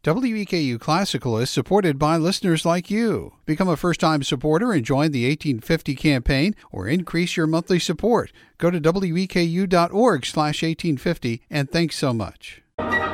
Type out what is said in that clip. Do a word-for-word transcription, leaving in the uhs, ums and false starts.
W E K U Classical is supported by listeners like you. Become a first-time supporter and join the eighteen fifty campaign or increase your monthly support. Go to W E K U dot org slash eighteen fifty and thanks so much.